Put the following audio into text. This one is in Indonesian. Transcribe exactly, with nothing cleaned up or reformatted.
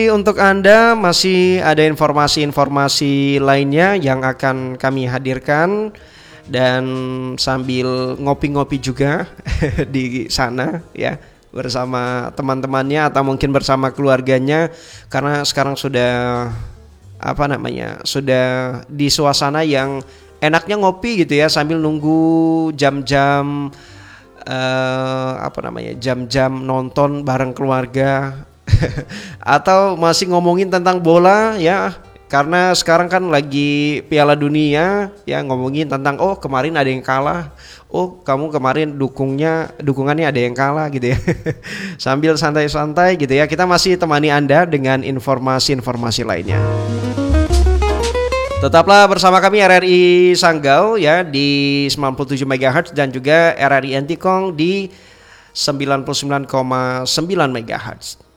Untuk Anda masih ada informasi-informasi lainnya yang akan kami hadirkan dan sambil ngopi-ngopi juga di sana ya bersama teman-temannya atau mungkin bersama keluarganya karena sekarang sudah apa namanya sudah di suasana yang enaknya ngopi gitu ya sambil nunggu jam-jam uh, apa namanya jam-jam nonton bareng keluarga atau masih ngomongin tentang bola ya karena sekarang kan lagi Piala Dunia ya ngomongin tentang oh kemarin ada yang kalah oh kamu kemarin dukungnya dukungannya ada yang kalah gitu ya sambil santai-santai gitu ya kita masih temani Anda dengan informasi-informasi lainnya. Tetaplah bersama kami R R I Sanggau ya di sembilan puluh tujuh megahertz dan juga R R I Entikong di sembilan puluh sembilan koma sembilan megahertz.